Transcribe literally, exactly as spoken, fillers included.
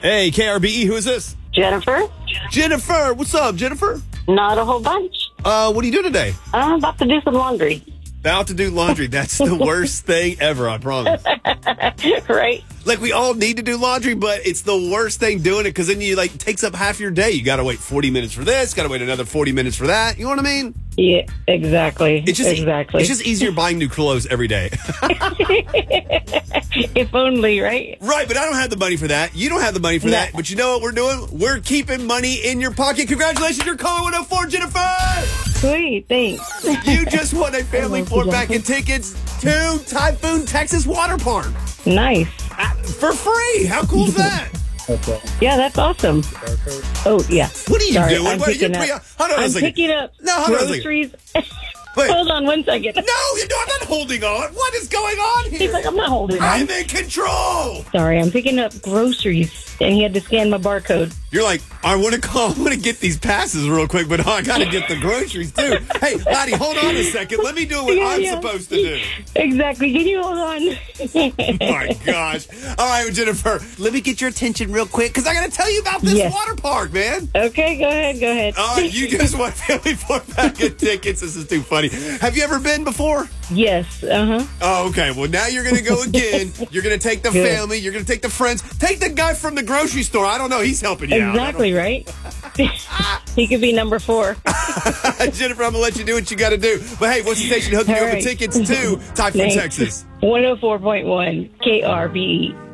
Hey, K R B E, who is this? Jennifer. Jennifer, what's up, Jennifer? Not a whole bunch. Uh, what are you doing today? I'm about to do some laundry. About to do laundry. That's the worst thing ever, I promise. Right? Like, we all need to do laundry, but it's the worst thing doing it because then you, like, it takes up half your day. You got to wait forty minutes for this, got to wait another forty minutes for that. You know what I mean? Yeah, exactly. It's just, exactly. It's just easier buying new clothes every day. If only, right? Right, but I don't have the money for that. You don't have the money for No. that. But you know what we're doing? We're keeping money in your pocket. Congratulations, you're calling one oh four, Jennifer! Sweet, thanks. You just won a family love you, four-pack of tickets to Typhoon, Texas Water Park. Nice. Uh, for free. How cool is that? Yeah, that's awesome. Oh, yeah. What are you Sorry, doing? I'm What are you picking pre- up, hold on a I'm second. picking up No, hold on a second. groceries. Wait. Hold on one second. No, you know, I'm not holding on. What is going on here? He's like, I'm not holding on. I'm in control. Sorry, I'm picking up groceries, and he had to scan my barcode. You're like, I want to call, I want to get these passes real quick, but I got to get the groceries too. Hey, Lottie, hold on a second. Let me do what Yeah, I'm yeah. supposed to do. Exactly. Can you hold on? Oh my gosh. All right, Jennifer, let me get your attention real quick because I got to tell you about this Yes. water park, man. Okay, go ahead, go ahead. All right, you just won family four-pack of tickets. This is too funny. Have you ever been before? Yes, uh-huh. Oh, okay. Well, now you're going to go again. You're going to take the Good. family. You're going to take the friends. Take the guy from the grocery store. I don't know. He's helping you out. I Exactly, right? He could be number four. don't- Jennifer, I'm going to let you do what you got to do. But hey, what's the station hooking you All up with right. tickets to Typhoon, Thanks. Texas? one oh four point one K R B E.